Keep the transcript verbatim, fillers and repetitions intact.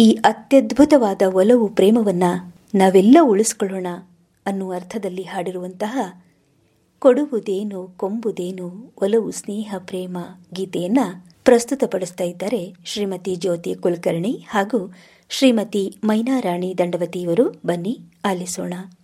ಈ ಅತ್ಯದ್ಭುತವಾದ ಒಲವು ಪ್ರೇಮವನ್ನ ನಾವೆಲ್ಲ ಉಳಿಸ್ಕೊಳ್ಳೋಣ ಅನ್ನುವ ಅರ್ಥದಲ್ಲಿ ಹಾಡಿರುವಂತಹ ಕೊಡುವುದೇನು ಕೊಂಬುದೇನು ಒಲವು ಸ್ನೇಹ ಪ್ರೇಮ ಗೀತೆಯನ್ನ ಪ್ರಸ್ತುತಪಡಿಸ್ತಾ ಇದ್ದಾರೆ ಶ್ರೀಮತಿ ಜ್ಯೋತಿ ಕುಲಕರ್ಣಿ ಹಾಗೂ ಶ್ರೀಮತಿ ಮೈನಾರಾಣಿ ದಂಡವತಿಯವರು. ಬನ್ನಿ ಆಲಿಸೋಣ.